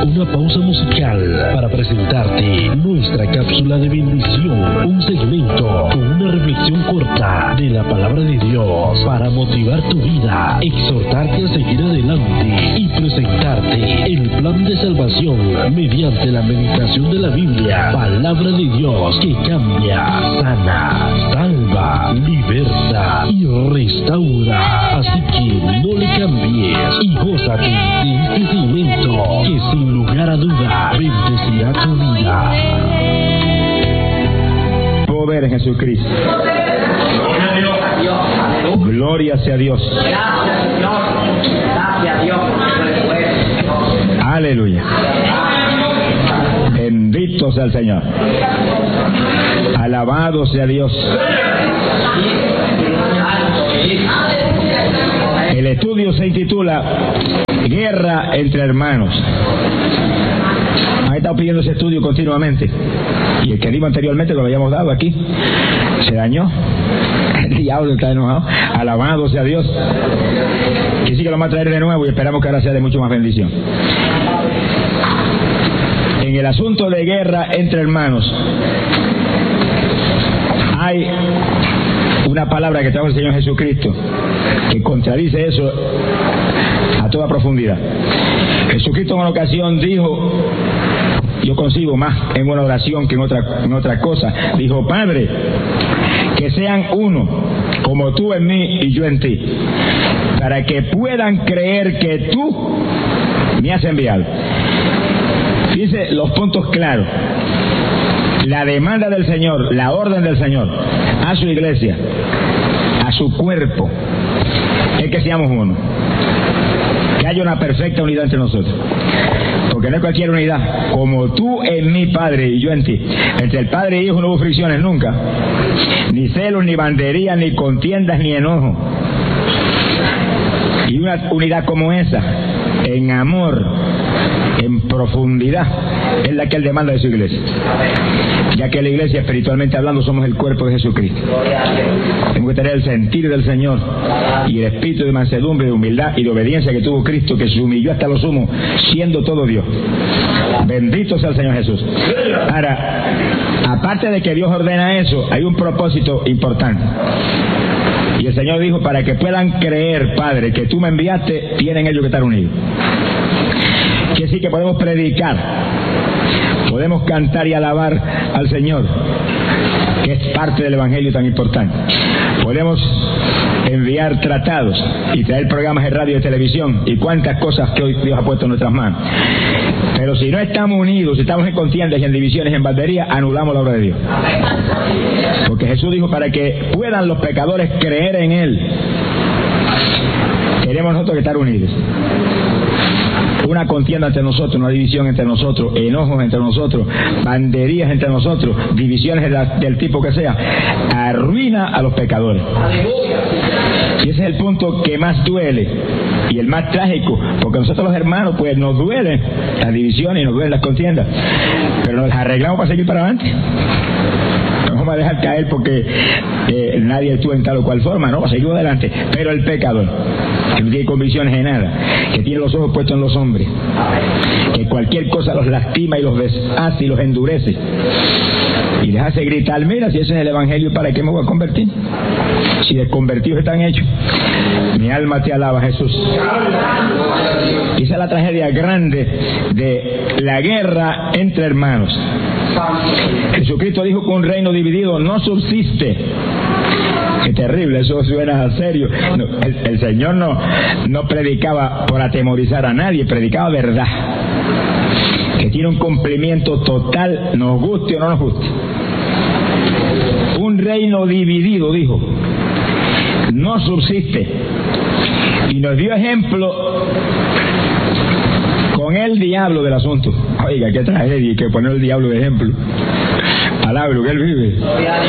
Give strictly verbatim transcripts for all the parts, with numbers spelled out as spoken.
una pausa musical para presentarte nuestra cápsula de bendición, un segmento con una reflexión corta de la palabra de Dios para motivar tu vida, exhortarte a seguir adelante y presentarte el plan de salvación mediante la meditación de la Biblia, palabra de Dios que cambia, sana, salva, liberta y restaura. Así que no le cambies y gózate de este segmento que sin lugar a duda bendecirá tu vida. Poder en Jesucristo. Gloria sea a Dios. Gracias a Dios. Aleluya. Bendito sea el Señor. Alabado sea Dios. El estudio se intitula Guerra entre hermanos. Han estado pidiendo ese estudio continuamente. Y el que dimos anteriormente lo habíamos dado aquí. Se dañó. El diablo está enojado. Alabado sea Dios. Que sí que lo vamos a traer de nuevo y esperamos que ahora sea de mucho más bendición. En el asunto de guerra entre hermanos, hay una palabra que trajo el Señor Jesucristo que contradice eso a toda profundidad. Jesucristo en una ocasión dijo, yo concibo más en una oración que en otra, en otra cosa, dijo: Padre, que sean uno, como tú en mí y yo en ti, para que puedan creer que tú me has enviado. Dice los puntos claros. La demanda del Señor, la orden del Señor a su iglesia, a su cuerpo, es que seamos uno, que haya una perfecta unidad entre nosotros, porque no es cualquier unidad. Como tú en mí, Padre, y yo en ti. Entre el Padre y Hijo no hubo fricciones nunca, ni celos, ni banderías, ni contiendas, ni enojo. Y una unidad como esa, en amor, en profundidad, es la que Él demanda de su iglesia, ya que la iglesia, espiritualmente hablando, somos el cuerpo de Jesucristo. Tenemos que tener el sentir del Señor y el espíritu de mansedumbre, de humildad y de obediencia que tuvo Cristo, que se humilló hasta lo sumo, siendo todo Dios. Bendito sea el Señor Jesús. Ahora, aparte de que Dios ordena eso, hay un propósito importante. Y el Señor dijo: para que puedan creer, Padre, que tú me enviaste, tienen ellos que estar unidos. Que sí que podemos predicar, podemos cantar y alabar al Señor, que es parte del Evangelio tan importante. Podemos enviar tratados y traer programas de radio y televisión y cuantas cosas que hoy Dios ha puesto en nuestras manos. Pero si no estamos unidos, si estamos en contiendas y en divisiones, en banderías, anulamos la obra de Dios. Porque Jesús dijo: para que puedan los pecadores creer en Él, tenemos nosotros que estar unidos. Una contienda entre nosotros, una división entre nosotros, enojos entre nosotros, banderías entre nosotros, divisiones de la, del tipo que sea, arruina a los pecadores. Y ese es el punto que más duele y el más trágico, porque nosotros los hermanos pues nos duelen las divisiones y nos duelen las contiendas, pero nos las arreglamos para seguir para adelante. No vamos a dejar caer porque eh, nadie actúa en tal o cual forma, no, seguimos adelante. Pero el pecador, que no tiene convicciones de nada, que tiene los ojos puestos en los hombres, que cualquier cosa los lastima y los deshace y los endurece y les hace gritar: mira, si ese es el Evangelio, ¿para qué me voy a convertir? Si desconvertidos están hechos. Mi alma te alaba, Jesús. Y esa es la tragedia grande de la guerra entre hermanos. Jesucristo dijo que un reino dividido no subsiste. Qué terrible, eso suena serio. No, el, el Señor no, no predicaba por atemorizar a nadie, predicaba verdad, que tiene un cumplimiento total, nos guste o no nos guste. Un reino dividido, dijo, no subsiste. Y nos dio ejemplo con el diablo del asunto. Oiga, qué tragedia, hay que poner el diablo de ejemplo. Alabro que él vive.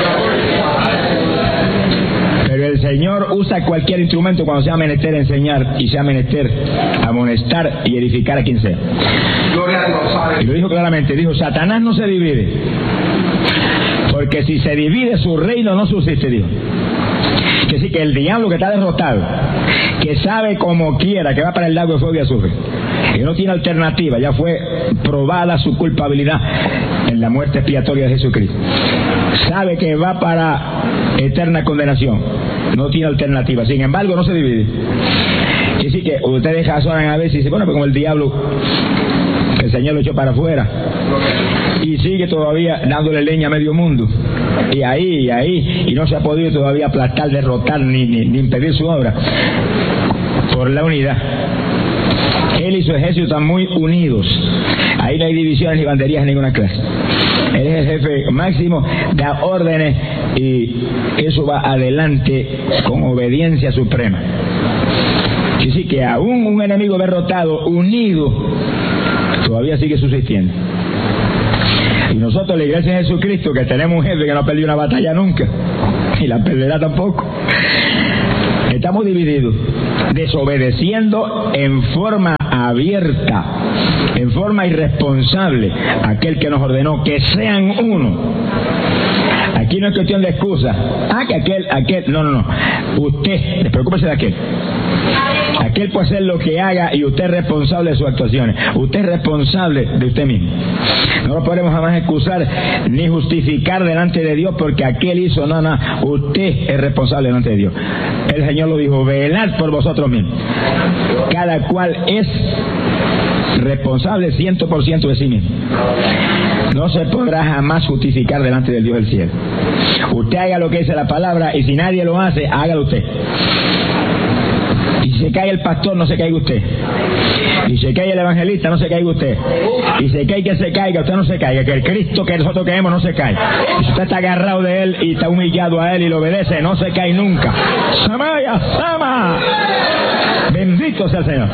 Pero el Señor usa cualquier instrumento cuando sea menester enseñar y sea menester amonestar y edificar a quien sea. Y lo dijo claramente, dijo: Satanás no se divide, porque si se divide su reino no subsiste, dijo. Que decir que el diablo que está derrotado, que sabe como quiera que va para el lago de fuego y azufre, y no tiene alternativa, ya fue probada su culpabilidad en la muerte expiatoria de Jesucristo. Sabe que va para eterna condenación, no tiene alternativa, sin embargo no se divide. Y sí que ustedes razonan a veces y dicen, bueno, pues como el diablo, el Señor lo echó para afuera y sigue todavía dándole leña a medio mundo, y ahí, y ahí, y no se ha podido todavía aplastar, derrotar, ni, ni, ni impedir su obra, por la unidad. Él y su ejército están muy unidos, ahí no hay divisiones ni banderías de ninguna clase. Él es el jefe máximo, da órdenes y eso va adelante con obediencia suprema. Y sí que aún un enemigo derrotado, unido, todavía sigue subsistiendo. Y nosotros, la iglesia de Jesucristo, que tenemos un jefe que no ha perdido una batalla nunca, y la perderá tampoco, estamos divididos, desobedeciendo en forma abierta, en forma irresponsable, a aquel que nos ordenó que sean uno. Aquí no es cuestión de excusa. Ah, que aquel, aquel, no, no, no. Usted, despreocúpese de aquel. Aquel puede hacer lo que haga y usted es responsable de sus actuaciones. Usted es responsable de usted mismo. No lo podemos jamás excusar ni justificar delante de Dios porque aquel hizo, no, no. Usted es responsable delante de Dios. El Señor lo dijo, velad por vosotros mismos. Cada cual es responsable ciento por ciento de sí mismo. No se podrá jamás justificar delante del Dios del cielo. Usted haga lo que dice la palabra y si nadie lo hace, hágalo usted. Y si se cae el pastor, no se caiga usted. Y si se cae el evangelista, no se caiga usted. Y si se cae que se caiga, usted no se caiga. Que el Cristo que nosotros creemos no se cae. Y si usted está agarrado de Él y está humillado a Él y lo obedece, no se cae nunca. ¡Samaya, Sama! Bendito sea el Señor.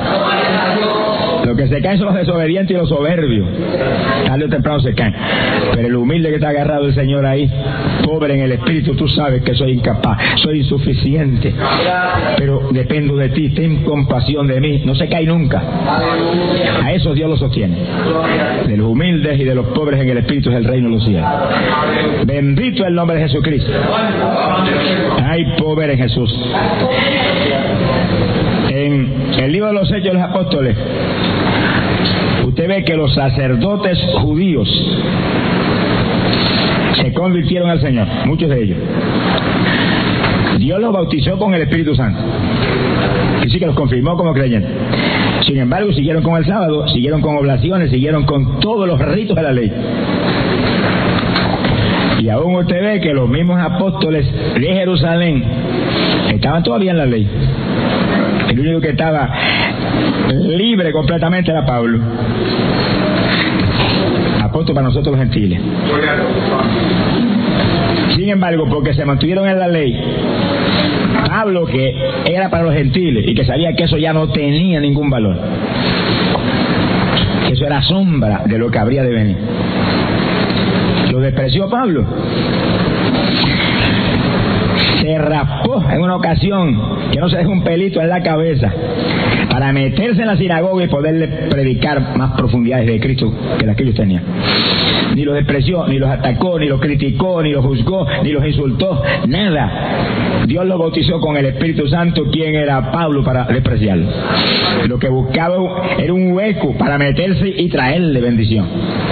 Lo que se caen son los desobedientes y los soberbios. Tarde o temprano se caen. Pero el humilde que está agarrado el Señor ahí, pobre en el espíritu, tú sabes que soy incapaz, soy insuficiente, pero dependo de ti, ten compasión de mí, no se cae nunca. A eso Dios lo sostiene. De los humildes y de los pobres en el espíritu es el reino de los cielos. Bendito el nombre de Jesucristo. Hay poder en Jesús. En el libro de los Hechos de los Apóstoles, usted ve que los sacerdotes judíos se convirtieron al Señor, muchos de ellos. Dios los bautizó con el Espíritu Santo, y sí que los confirmó como creyentes. Sin embargo, siguieron con el sábado, siguieron con oblaciones, siguieron con todos los ritos de la ley. Y aún usted ve que los mismos apóstoles de Jerusalén estaban todavía en la ley. El único que estaba libre completamente era Pablo, apóstol para nosotros los gentiles. Sin embargo, porque se mantuvieron en la ley, Pablo, que era para los gentiles y que sabía que eso ya no tenía ningún valor, que eso era sombra de lo que habría de venir, lo despreció Pablo. Se raspó en una ocasión, que no se deje un pelito en la cabeza, para meterse en la sinagoga y poderle predicar más profundidades de Cristo que las que ellos tenían. Ni los despreció, ni los atacó, ni los criticó, ni los juzgó, ni los insultó, nada. Dios lo bautizó con el Espíritu Santo. ¿Quién era Pablo para despreciarlo? Lo que buscaba era un hueco para meterse y traerle bendición.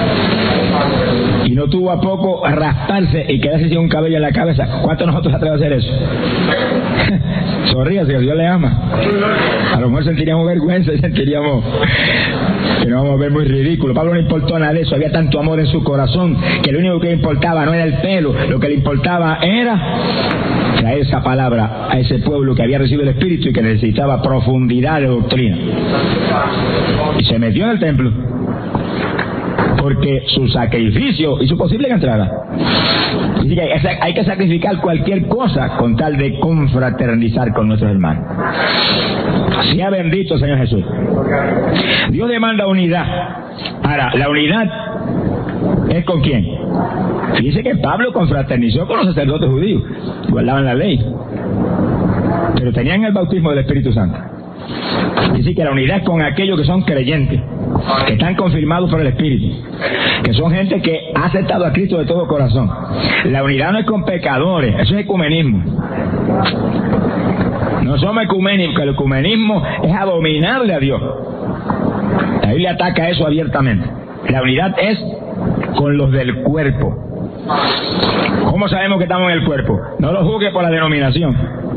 Y no tuvo a poco a rasparse y quedarse sin un cabello en la cabeza. ¿Cuántos de nosotros atrevemos a hacer eso? Sonríase, que Dios le ama. A lo mejor sentiríamos vergüenza y sentiríamos que nos vamos a ver muy ridículos. Pablo no importó nada de eso, había tanto amor en su corazón que lo único que le importaba no era el pelo, lo que le importaba era traer esa palabra a ese pueblo que había recibido el Espíritu y que necesitaba profundidad de doctrina. Y se metió en el templo, porque su sacrificio hizo posible que entrara. Así que hay que sacrificar cualquier cosa con tal de confraternizar con nuestros hermanos. Sea bendito Señor Jesús. Dios demanda unidad. Ahora, la unidad es ¿con quién? Fíjense que Pablo confraternizó con los sacerdotes judíos, guardaban la ley, pero tenían el bautismo del Espíritu Santo. Dice que la unidad es con aquellos que son creyentes, que están confirmados por el Espíritu, que son gente que ha aceptado a Cristo de todo corazón. La unidad no es con pecadores, eso es ecumenismo. No somos ecuménicos, el ecumenismo es abominable a Dios. La Biblia ataca eso abiertamente. La unidad es con los del cuerpo. ¿Cómo sabemos que estamos en el cuerpo? No lo juzgue por la denominación.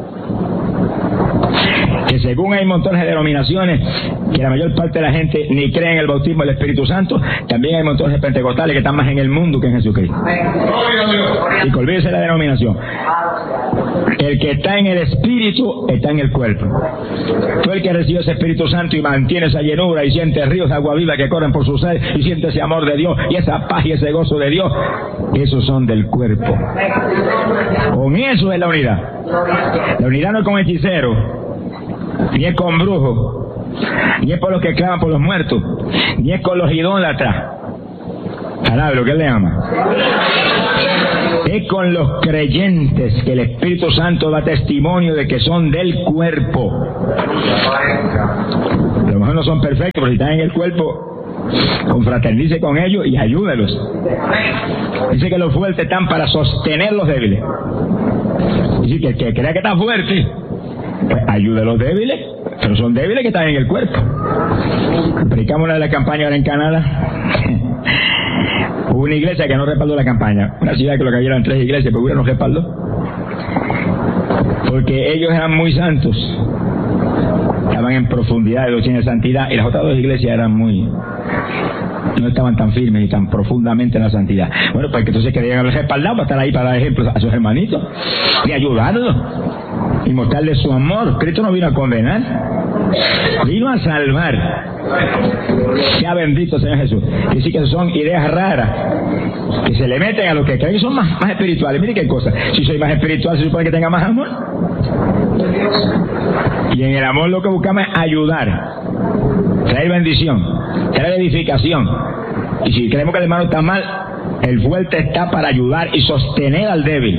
Que según hay montones de denominaciones que la mayor parte de la gente ni cree en el bautismo del Espíritu Santo, también hay montones de pentecostales que están más en el mundo que en Jesucristo. Y que olvídese la denominación. El que está en el Espíritu está en el cuerpo. Tú el que recibe ese Espíritu Santo y mantiene esa llenura y siente ríos de agua viva que corren por su ser y siente ese amor de Dios y esa paz y ese gozo de Dios, esos son del cuerpo. Con eso es la unidad. La unidad no es con hechiceros, ni es con brujos, ni es por los que claman por los muertos, ni es con los idólatras. Alabe lo que él le ama. Es con los creyentes que el Espíritu Santo da testimonio de que son del cuerpo. A lo mejor no son perfectos, pero si están en el cuerpo, confraternice con ellos y ayúdelos. Dice que los fuertes están para sostener los débiles. Dice que el que crea que está fuerte, pues ayude a los débiles, pero son débiles que están en el cuerpo. Predicamos una de la campaña ahora en Canadá. Hubo una iglesia que no respaldó la campaña, una ciudad que lo que había eran tres iglesias, pero una no respaldó, porque ellos eran muy santos, estaban en profundidad de doctrina de santidad, y las otras dos iglesias eran muy, no estaban tan firmes y tan profundamente en la santidad. Bueno, pues que entonces querían haber respaldado para estar ahí para dar ejemplos a sus hermanitos y ayudarlos y mostrarles su amor. Cristo no vino a condenar, vino a salvar. Sea bendito Señor Jesús. Y sí que son ideas raras que se le meten a los que creen que son más, más espirituales. Mire qué cosa, si soy más espiritual se supone que tenga más amor, y en el amor lo que buscamos es ayudar, traer bendición, traer edificación. Y si creemos que el hermano está mal, el fuerte está para ayudar y sostener al débil.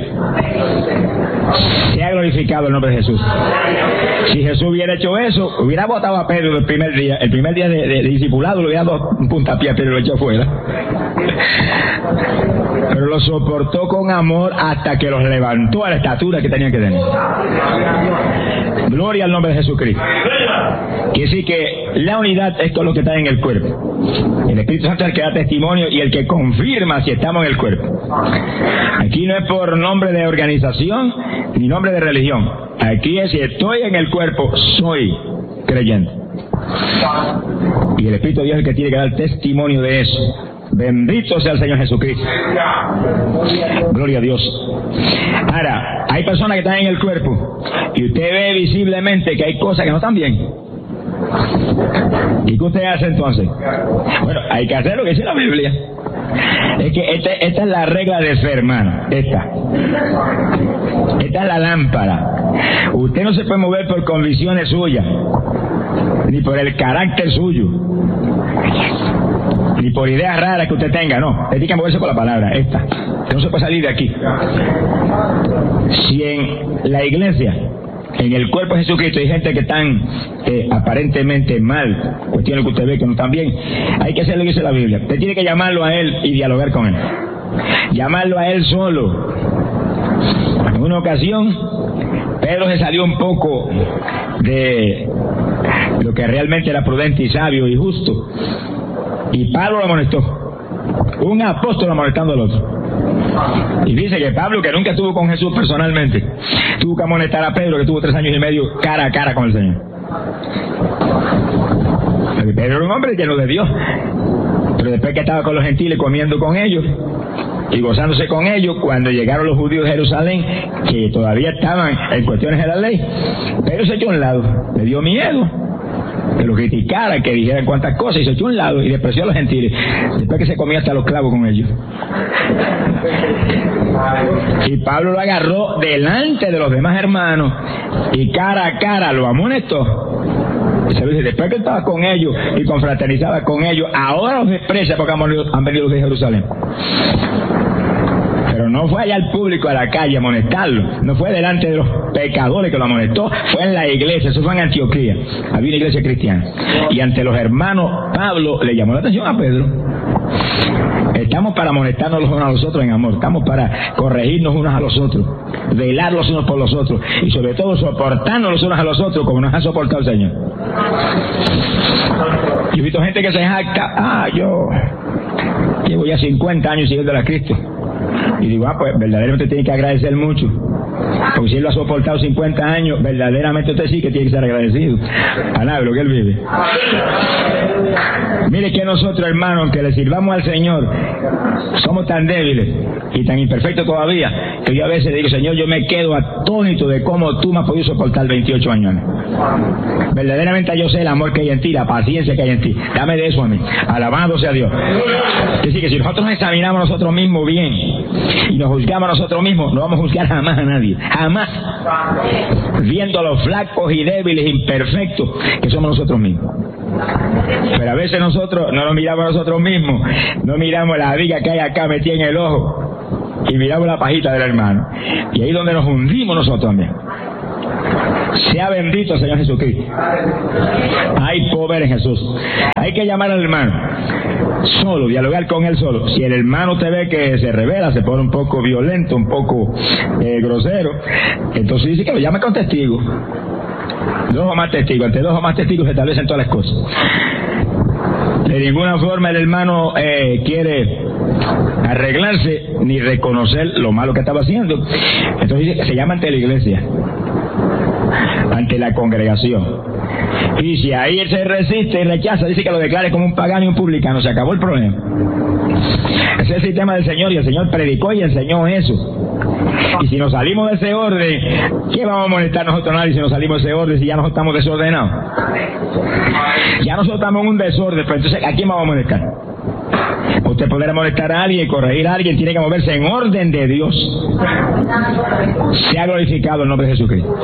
Sea glorificado el nombre de Jesús. Si Jesús hubiera hecho eso, hubiera botado a Pedro el primer día, el primer día de, de, de discipulado, le hubiera dado un puntapié a Pedro y lo echó fuera. Pero lo soportó con amor hasta que los levantó a la estatura que tenían que tener. Gloria al nombre de Jesucristo. Quiere decir que la unidad es con lo que está en el cuerpo. El Espíritu Santo es el que da testimonio y el que confirma si estamos en el cuerpo. Aquí no es por nombre de organización ni nombre de religión. Aquí es si estoy en el cuerpo, soy creyente. Y el Espíritu de Dios es el que tiene que dar testimonio de eso. Bendito sea el Señor Jesucristo. Gloria a Dios. Ahora, hay personas que están en el cuerpo y usted ve visiblemente que hay cosas que no están bien. ¿Y qué usted hace entonces? Bueno, hay que hacer lo que dice la Biblia. Es que esta, esta es la regla de fe, hermano. Esta. Esta es la lámpara. Usted no se puede mover por convicciones suyas, ni por el carácter suyo, ni por ideas raras que usted tenga. No, usted tiene que moverse por la palabra. Esta. Usted no se puede salir de aquí. Si en la iglesia, en el cuerpo de Jesucristo, hay gente que están eh, aparentemente mal, cuestiones que usted ve que no están bien, hay que hacer lo que dice la Biblia. Usted tiene que llamarlo a él y dialogar con él. Llamarlo a él solo. En una ocasión, Pedro se salió un poco de lo que realmente era prudente y sabio y justo, y Pablo lo amonestó. Un apóstol amonestando al otro. Y dice que Pablo, que nunca estuvo con Jesús personalmente, tuvo que amonestar a Pedro, que tuvo tres años y medio cara a cara con el Señor. Porque Pedro era un hombre lleno de Dios, pero después que estaba con los gentiles comiendo con ellos y gozándose con ellos, cuando llegaron los judíos de Jerusalén, que todavía estaban en cuestiones de la ley, Pedro se echó a un lado, le dio miedo que lo criticaran, que dijeran cuantas cosas, y se echó a un lado y despreció a los gentiles, después que se comía hasta los clavos con ellos. Y Pablo lo agarró delante de los demás hermanos y cara a cara lo amonestó. Y se dice, después que estaba con ellos y confraternizaba con ellos, ahora los desprecia porque han venido los de Jerusalén. Pero no fue allá al público, a la calle, a amonestarlo. No fue delante de los pecadores que lo amonestó, fue en la iglesia. Eso fue en Antioquía. Había una iglesia cristiana. Y ante los hermanos, Pablo le llamó la atención a Pedro. Estamos para molestarnos los unos a los otros en amor. Estamos para corregirnos unos a los otros, velar los unos por los otros y sobre todo soportarnos los unos a los otros como nos ha soportado el Señor. Yo he visto gente que se jacta, ah, yo llevo ya cincuenta años siguiendo a Cristo. Y digo, ah, pues verdaderamente tiene que agradecer mucho. Porque si él lo ha soportado cincuenta años, verdaderamente usted sí que tiene que ser agradecido. A nada de lo que él vive. Mire que nosotros, hermanos, aunque le sirvamos al Señor, somos tan débiles y tan imperfectos todavía, que yo a veces digo, Señor, yo me quedo atónito de cómo tú me has podido soportar veintiocho años. Verdaderamente yo sé el amor que hay en ti, la paciencia que hay en ti. Dame de eso a mí. Alabado sea Dios. Es decir, que si nosotros nos examinamos a nosotros mismos bien y nos juzgamos a nosotros mismos, no vamos a juzgar jamás a nadie. Jamás. Viendo los flacos y débiles, imperfectos que somos nosotros mismos. Pero a veces nosotros no nos miramos a nosotros mismos, no miramos la viga que hay acá metida en el ojo y miramos la pajita del hermano. Y ahí es donde nos hundimos nosotros también. Sea bendito el Señor Jesucristo. Hay poder en Jesús. Hay que llamar al hermano solo, dialogar con él solo. Si el hermano te ve que se revela, se pone un poco violento, un poco eh, grosero, entonces dice que lo llame con testigo. Dos o más testigos, ante dos o más testigos se establecen todas las cosas. De ninguna forma el hermano eh, quiere arreglarse ni reconocer lo malo que estaba haciendo. Entonces dice, se llama ante la iglesia, ante la congregación. Y si ahí él se resiste y rechaza, dice que lo declare como un pagano y un publicano. Se acabó el problema. Ese es el sistema del Señor y el Señor predicó y enseñó eso. Y si nos salimos de ese orden, ¿qué vamos a molestar nosotros a nadie si nos salimos de ese orden, si ya nosotros estamos desordenados? Ya nosotros estamos en un desorden, pero entonces ¿a quién vamos a molestar? Usted podrá molestar a alguien y corregir a alguien, tiene que moverse en orden de Dios. Sea glorificado el nombre de Jesucristo.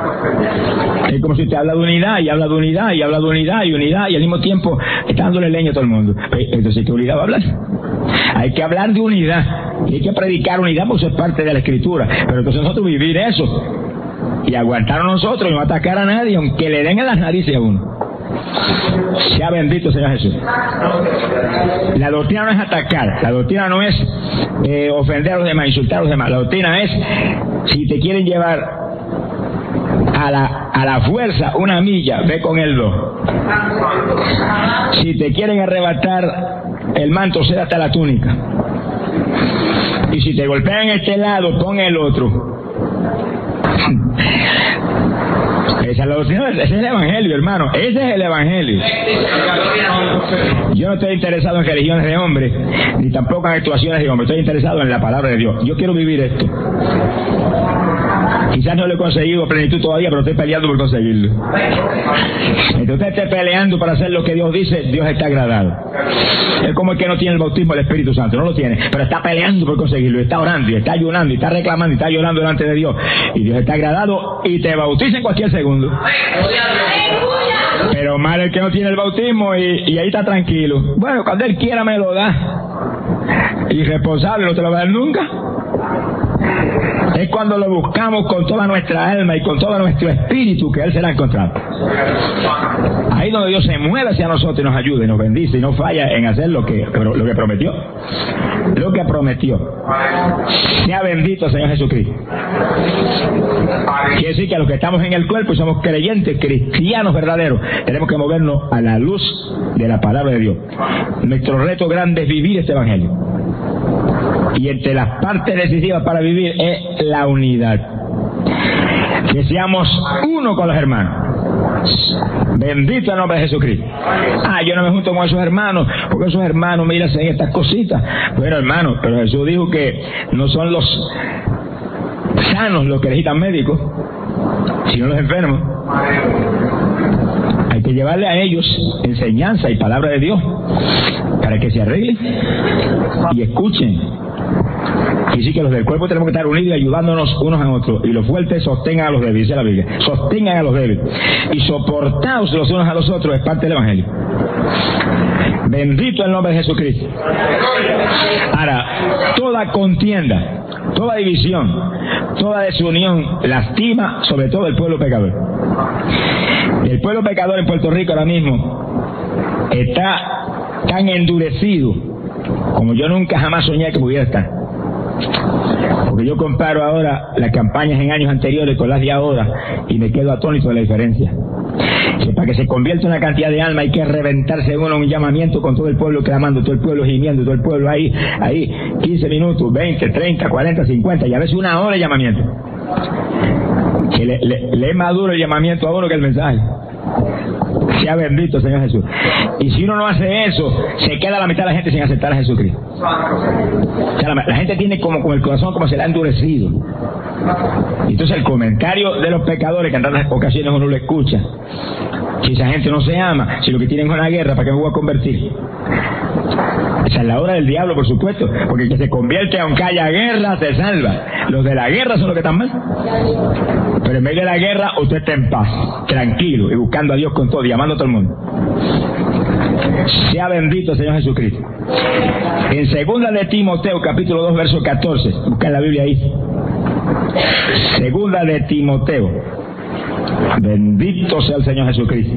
Es como si usted habla de unidad y habla de unidad y habla de unidad y unidad y al mismo tiempo está dándole leña a todo el mundo. Entonces, ¿qué unidad va a hablar? Hay que hablar de unidad y hay que predicar unidad porque eso es parte de la Escritura. Pero entonces nosotros vivir eso y aguantar a nosotros y no atacar a nadie, aunque le den en las narices a uno. Sea bendito Señor Jesús. La doctrina no es atacar, la doctrina no es eh, ofender a los demás, insultar a los demás. La doctrina es, si te quieren llevar a la, a la fuerza una milla, ve con el dos. Si te quieren arrebatar el manto, cede hasta la túnica. Y si te golpean este lado, pon el otro. Esa es la doctrina, ese es el evangelio, hermano. Ese es el evangelio. Yo no estoy interesado en religiones de hombres, ni tampoco en actuaciones de hombres. Estoy interesado en la palabra de Dios. Yo quiero vivir esto. Quizás no lo he conseguido a plenitud todavía, pero estoy peleando por conseguirlo. Entonces usted esté peleando para hacer lo que Dios dice, Dios está agradado. Es como el que no tiene el bautismo del Espíritu Santo, no lo tiene, pero está peleando por conseguirlo, está orando, y está ayunando, y está reclamando, y está llorando delante de Dios, y Dios está agradado y te bautiza en cualquier segundo. Pero mal el que no tiene el bautismo y, y ahí está tranquilo. Bueno, cuando Él quiera me lo da. Irresponsable, no te lo va a dar nunca. Es cuando lo buscamos con toda nuestra alma y con todo nuestro espíritu que Él será encontrado. Ahí donde Dios se mueve hacia nosotros y nos ayuda y nos bendice y no falla en hacer lo que, lo que prometió. Lo que prometió. Sea bendito Señor Jesucristo. Quiere decir que a los que estamos en el cuerpo y somos creyentes, cristianos verdaderos, tenemos que movernos a la luz de la palabra de Dios. Nuestro reto grande es vivir este evangelio. Y entre las partes decisivas para vivir es la unidad. Que seamos uno con los hermanos. Bendito el nombre de Jesucristo. Ah, yo no me junto con esos hermanos, porque esos hermanos, mira, hacen estas cositas. Bueno, hermano, pero Jesús dijo que no son los sanos los que necesitan médicos, sino los enfermos. Hay que llevarle a ellos enseñanza y palabra de Dios para que se arreglen y escuchen. Y sí que los del cuerpo tenemos que estar unidos y ayudándonos unos a otros. Y los fuertes sostengan a los débiles, dice la Biblia. Sostengan a los débiles. Y soportaos los unos a los otros, es parte del evangelio. Bendito el nombre de Jesucristo. Ahora, toda contienda, toda división, toda desunión lastima sobre todo el pueblo pecador. El pueblo pecador en Puerto Rico ahora mismo está tan endurecido como yo nunca jamás soñé que pudiera estar. Porque yo comparo ahora las campañas en años anteriores con las de ahora y me quedo atónito de la diferencia. Que para que se convierta una cantidad de alma hay que reventarse uno un llamamiento con todo el pueblo clamando, todo el pueblo gimiendo, todo el pueblo ahí, ahí, quince minutos, veinte, treinta, cuarenta, cincuenta y a veces una hora de llamamiento. Que le, le, le es más duro el llamamiento a uno que el mensaje. Sea bendito Señor Jesús. Y si uno no hace eso, se queda la mitad de la gente sin aceptar a Jesucristo. O sea, la, la gente tiene como con el corazón como se le ha endurecido. Entonces el comentario de los pecadores, que en tantas ocasiones uno lo escucha, si esa gente no se ama, si lo que tienen es una guerra, ¿para qué me voy a convertir? Esa es la hora del diablo, por supuesto, porque el que se convierte aunque haya guerra se salva. Los de la guerra son los que están mal. Pero en medio de la guerra usted está en paz, tranquilo y buscando a Dios con todo y amando a todo el mundo. Sea bendito el Señor Jesucristo. En segunda de Timoteo, capítulo dos, verso catorce, busca en la Biblia ahí. Segunda de Timoteo. Bendito sea el Señor Jesucristo.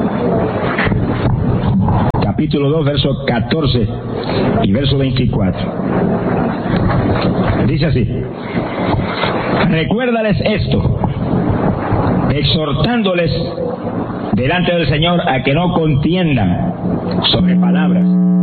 Capítulo dos, verso catorce y verso veinticuatro. Dice así: recuérdales esto, exhortándoles delante del Señor a que no contiendan sobre palabras